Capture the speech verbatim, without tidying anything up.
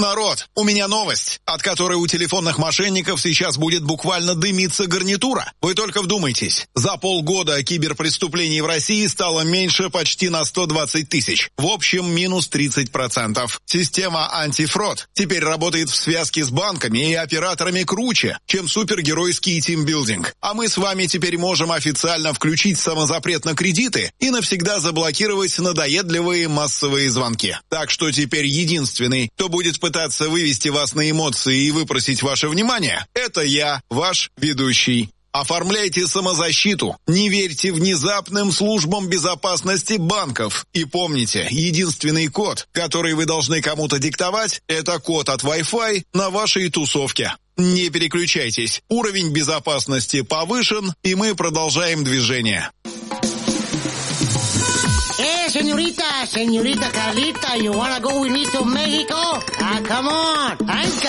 Народ, у меня новость, от которой у телефонных мошенников сейчас будет буквально дымиться гарнитура. Вы только вдумайтесь. За полгода киберпреступлений в России стало меньше почти на сто двадцать тысяч. В общем, минус тридцать процентов. Система антифрод теперь работает в связке с банками и операторами круче, чем супергеройский тимбилдинг. А мы с вами теперь можем официально включить самозапрет на кредиты и навсегда заблокировать надоедливые массовые звонки. Так что теперь единственный, кто будет пытаться вывести вас на эмоции и выпросить ваше внимание, это я, ваш ведущий. Оформляйте самозащиту, не верьте внезапным службам безопасности банков. И помните, единственный код, который вы должны кому-то диктовать, это код от Wi-Fi на вашей тусовке. Не переключайтесь, уровень безопасности повышен, и мы продолжаем движение. Hey, señorita, señorita Carlita, you wanna go with me to Mexico? Ah, come on, I'm